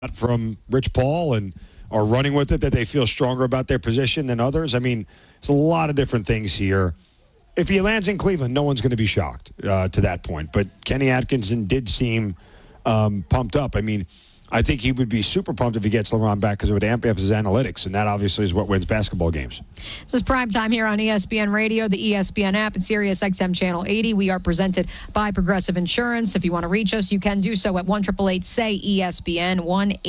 from Rich Paul and are running with it, that they feel stronger about their position than others. I mean, it's a lot of different things here. If he lands in Cleveland, no one's going to be shocked to that point. But Kenny Atkinson did seem pumped up. I mean, I think he would be super pumped if he gets LeBron back because it would amp up his analytics, and that obviously is what wins basketball games. This is Prime Time here on ESPN Radio, the ESPN app, and Sirius XM Channel 80. We are presented by Progressive Insurance. If you want to reach us, you can do so at 1-888-SAY-ESPN,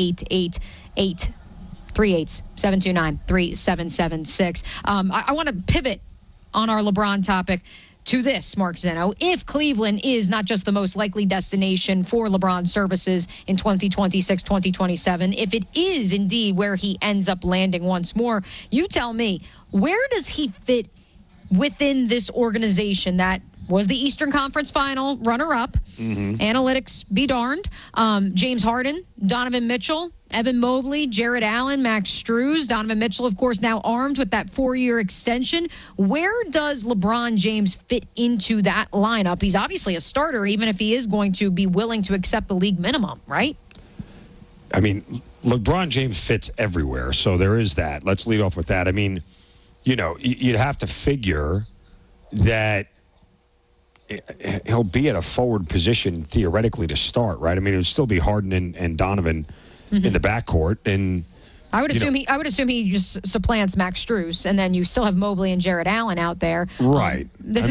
1-888-338-729-3776. I want to pivot on our LeBron topic to this, Mark Zeno. If Cleveland is not just the most likely destination for LeBron's services in 2026, 2027, if it is indeed where he ends up landing once more, you tell me, where does he fit within this organization that was the Eastern Conference Final runner-up? Analytics be darned. James Harden, Donovan Mitchell, Evan Mobley, Jared Allen, Max Strus. Donovan Mitchell, of course, now armed with that 4-year extension. Where does LeBron James fit into that lineup? He's obviously a starter, even if he is going to be willing to accept the league minimum, right? I mean, LeBron James fits everywhere, so there is that. Let's lead off with that. I mean, you know, you'd have to figure that he'll be at a forward position theoretically to start, right? I mean, it would still be Harden and Donovan in the backcourt, and I would assume he just supplants Max Strus, and then you still have Mobley and Jared Allen out there. Right.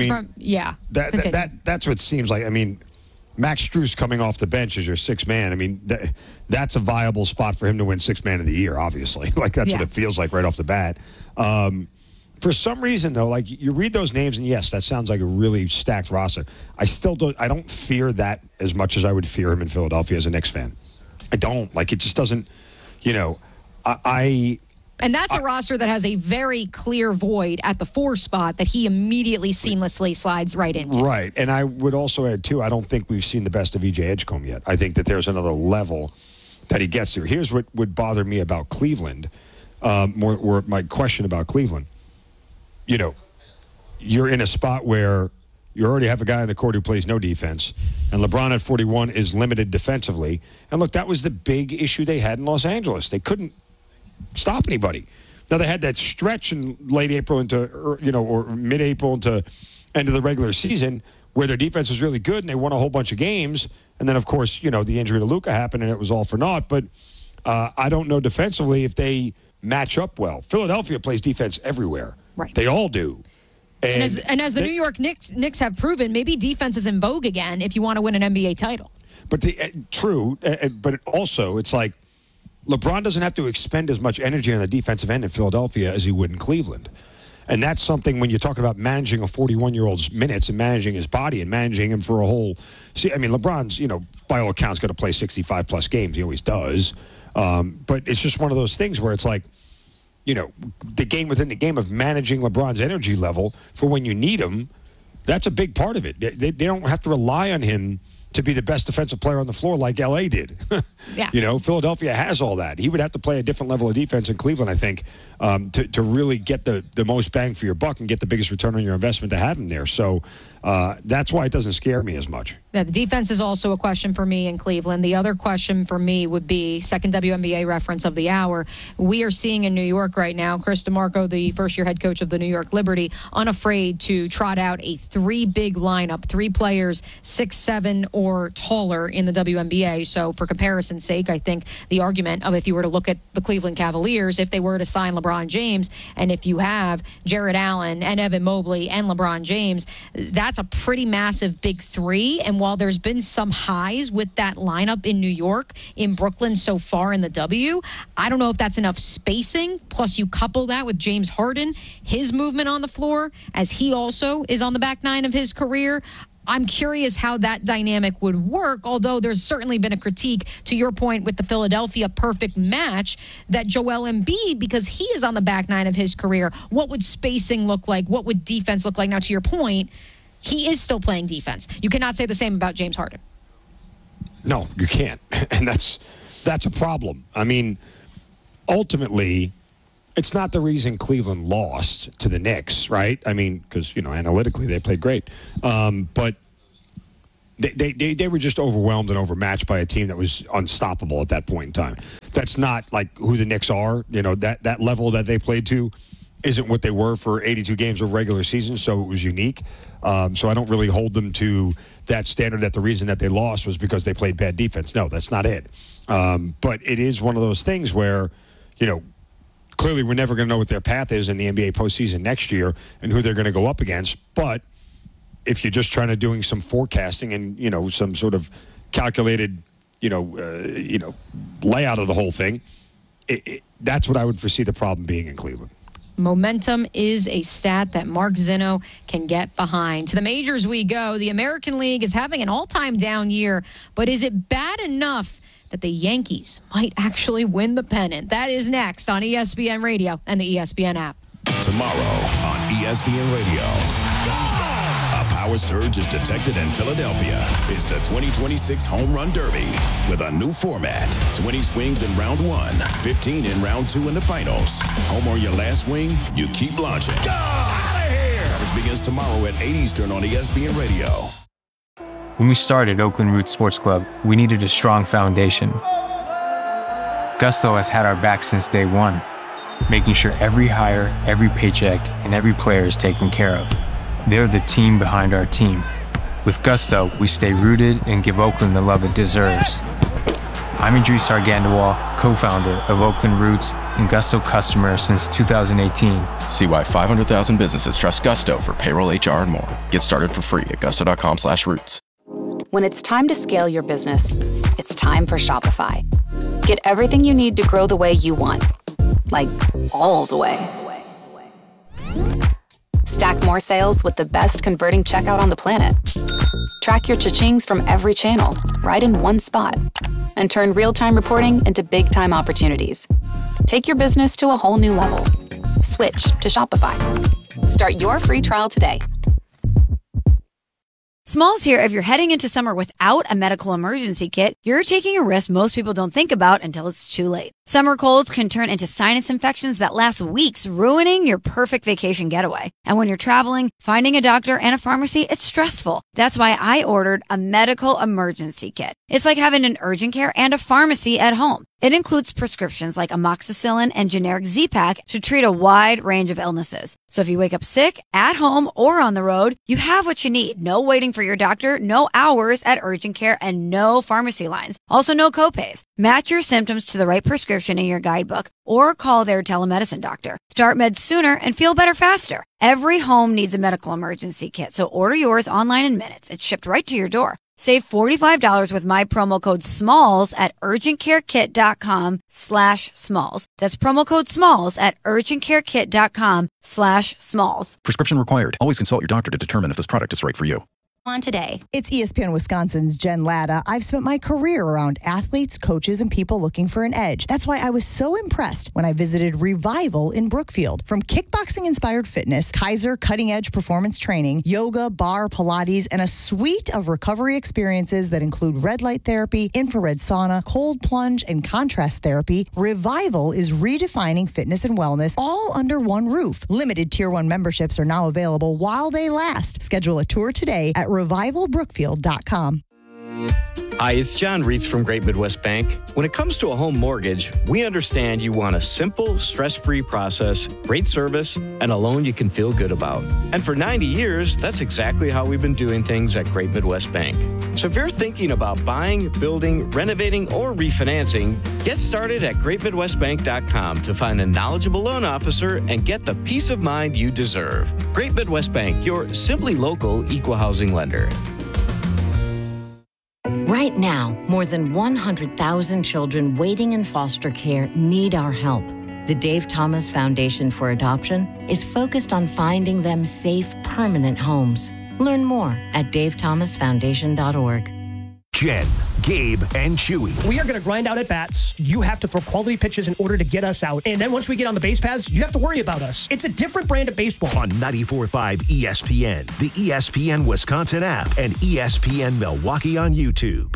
That's what it seems like. I mean, Max Strus coming off the bench as your sixth man. I mean, that's a viable spot for him to win sixth man of the year. Obviously, like that's what it feels like right off the bat. For some reason, though, like you read those names, and yes, that sounds like a really stacked roster. I don't fear that as much as I would fear him in Philadelphia as a Knicks fan. I don't. Like, it just doesn't, you know, And that's a roster that has a very clear void at the 4 spot that he immediately seamlessly slides right into. Right. And I would also add, too, I don't think we've seen the best of E.J. Edgecombe yet. I think that there's another level that he gets to. Here's what would bother me about Cleveland, or my question about Cleveland. You know, you're in a spot where you already have a guy on the court who plays no defense, and LeBron at 41 is limited defensively. And look, that was the big issue they had in Los Angeles. They couldn't stop anybody. Now, they had that stretch in late April or mid-April into end of the regular season where their defense was really good and they won a whole bunch of games. And then, of course, you know, the injury to Luka happened and it was all for naught. But I don't know defensively if they match up well. Philadelphia plays defense everywhere. Right. They all do. And as the New York Knicks have proven, maybe defense is in vogue again if you want to win an NBA title. But true, but also it's like LeBron doesn't have to expend as much energy on the defensive end in Philadelphia as he would in Cleveland. And that's something when you're talking about managing a 41-year-old's minutes and managing his body and managing him for a whole – see, I mean, LeBron's, you know, by all accounts, going to play 65-plus games. He always does. But it's just one of those things where it's like, you know, the game within the game of managing LeBron's energy level for when you need him, that's a big part of it. They don't have to rely on him to be the best defensive player on the floor like L.A. did. You know, Philadelphia has all that. He would have to play a different level of defense in Cleveland, I think, to really get the most bang for your buck and get the biggest return on your investment to have him there. So that's why it doesn't scare me as much. Yeah, the defense is also a question for me in Cleveland. The other question for me would be, second WNBA reference of the hour, we are seeing in New York right now, Chris DeMarco, the first-year head coach of the New York Liberty, unafraid to trot out a 3-big lineup, 3 players, 6'7" or taller in the WNBA. So for comparison's sake, I think the argument of if you were to look at the Cleveland Cavaliers, if they were to sign LeBron James, and if you have Jared Allen and Evan Mobley and LeBron James, that's a pretty massive big 3. And while there's been some highs with that lineup in New York, in Brooklyn so far in the W, I don't know if that's enough spacing. Plus you couple that with James Harden, his movement on the floor, as he also is on the back 9 of his career. I'm curious how that dynamic would work, although there's certainly been a critique, to your point, with the Philadelphia perfect match, that Joel Embiid, because he is on the back 9 of his career, what would spacing look like? What would defense look like? Now, to your point, he is still playing defense. You cannot say the same about James Harden. No, you can't. And that's a problem. I mean, ultimately, it's not the reason Cleveland lost to the Knicks, right? I mean, because, you know, analytically they played great. But They were just overwhelmed and overmatched by a team that was unstoppable at that point in time. That's not like who the Knicks are. You know, that level that they played to isn't what they were for 82 games of regular season, so it was unique. So I don't really hold them to that standard that the reason that they lost was because they played bad defense. No, that's not it. But it is one of those things where, you know, clearly we're never going to know what their path is in the NBA postseason next year and who they're going to go up against. But if you're just trying to doing some forecasting and, you know, some sort of calculated, layout of the whole thing, that's what I would foresee the problem being in Cleveland. Momentum is a stat that Mark Zinno can get behind. To the majors we go. The American League is having an all-time down year, but is it bad enough that the Yankees might actually win the pennant? That is next on ESPN Radio and the ESPN app. Tomorrow on ESPN Radio. A power surge is detected in Philadelphia. It's the 2026 Home Run Derby with a new format. 20 swings in round 1, 15 in round 2 in the finals. Home or your last swing, you keep launching. Go! Out of here! Coverage begins tomorrow at 8 Eastern on ESPN Radio. When we started Oakland Roots Sports Club, we needed a strong foundation. Gusto has had our back since day one, making sure every hire, every paycheck, and every player is taken care of. They're the team behind our team. With Gusto, we stay rooted and give Oakland the love it deserves. I'm Idris Argandawal, co-founder of Oakland Roots and Gusto customer since 2018. See why 500,000 businesses trust Gusto for payroll, HR, and more. Get started for free at gusto.com/roots. When it's time to scale your business, it's time for Shopify. Get everything you need to grow the way you want. Like, all the way. Stack more sales with the best converting checkout on the planet. Track your cha-chings from every channel, right in one spot. And turn real-time reporting into big-time opportunities. Take your business to a whole new level. Switch to Shopify. Start your free trial today. Smalls here. If you're heading into summer without a medical emergency kit, you're taking a risk most people don't think about until it's too late. Summer colds can turn into sinus infections that last weeks, ruining your perfect vacation getaway. And when you're traveling, finding a doctor and a pharmacy, it's stressful. That's why I ordered a medical emergency kit. It's like having an urgent care and a pharmacy at home. It includes prescriptions like amoxicillin and generic Z-Pak to treat a wide range of illnesses. So if you wake up sick, at home, or on the road, you have what you need. No waiting for your doctor, no hours at urgent care, and no pharmacy lines. Also no copays. Match your symptoms to the right prescription in your guidebook or call their telemedicine doctor. Start meds sooner and feel better faster. Every home needs a medical emergency kit, so order yours online in minutes. It's shipped right to your door. Save $45 with my promo code SMALLS at urgentcarekit.com/smalls. That's promo code SMALLS at urgentcarekit.com/smalls. Prescription required. Always consult your doctor to determine if this product is right for you. On today. It's ESPN Wisconsin's Jen Latta. I've spent my career around athletes, coaches, and people looking for an edge. That's why I was so impressed when I visited Revival in Brookfield. From kickboxing-inspired fitness, Kaiser cutting-edge performance training, yoga, bar, Pilates, and a suite of recovery experiences that include red light therapy, infrared sauna, cold plunge, and contrast therapy, Revival is redefining fitness and wellness all under one roof. Limited Tier 1 memberships are now available while they last. Schedule a tour today at revivalbrookfield.com. Hi, it's John Reitz from Great Midwest Bank. When it comes to a home mortgage, we understand you want a simple, stress-free process, great service, and a loan you can feel good about. And for 90 years, that's exactly how we've been doing things at Great Midwest Bank. So if you're thinking about buying, building, renovating, or refinancing, get started at greatmidwestbank.com to find a knowledgeable loan officer and get the peace of mind you deserve. Great Midwest Bank, your simply local equal housing lender. Right now, more than 100,000 children waiting in foster care need our help. The Dave Thomas Foundation for Adoption is focused on finding them safe, permanent homes. Learn more at davethomasfoundation.org. Jen, Gabe, and Chewy. We are going to grind out at bats. You have to throw quality pitches in order to get us out. And then once we get on the base paths, you have to worry about us. It's a different brand of baseball. On 94.5 ESPN, the ESPN Wisconsin app, and ESPN Milwaukee on YouTube.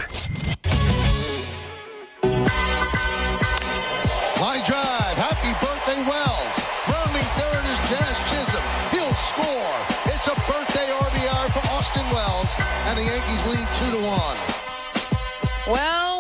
Line drive. Happy birthday, Wells. Rounding third is Jazz Chisholm. He'll score. It's a birthday RBI for Austin Wells. And the Yankees lead 2-1. on. Well,